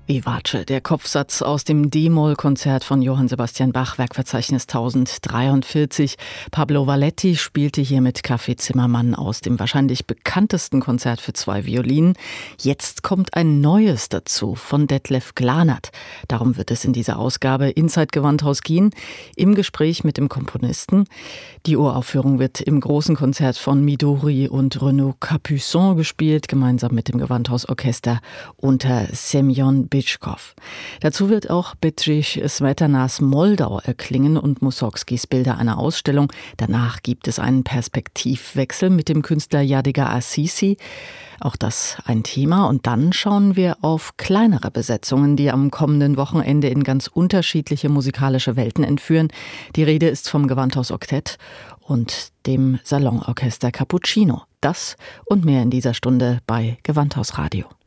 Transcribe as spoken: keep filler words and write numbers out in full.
Vivace, der Kopfsatz aus dem D-Moll-Konzert von Johann Sebastian Bach, Werkverzeichnis tausenddreiundvierzig. Pablo Valletti spielte hier mit Café Zimmermann aus dem wahrscheinlich bekanntesten Konzert für zwei Violinen. Jetzt kommt ein neues dazu von Detlef Glanert. Darum wird es in dieser Ausgabe Inside Gewandhaus gehen, im Gespräch mit dem Komponisten. Die Uraufführung wird im großen Konzert von Midori und Renaud Capuçon gespielt, gemeinsam mit dem Gewandhausorchester unter Semyon Bitschkow. Dazu wird auch Bedřich Smetanas Moldau erklingen und Mussorgskis Bilder einer Ausstellung. Danach gibt es einen Perspektivwechsel mit dem Künstler Yadigar Assisi. Auch das ein Thema. Und dann schauen wir auf kleinere Besetzungen, die am kommenden Wochenende in ganz unterschiedliche musikalische Welten entführen. Die Rede ist vom Gewandhausoktett und dem Salonorchester Cappuccino. Das und mehr in dieser Stunde bei Gewandhaus Radio.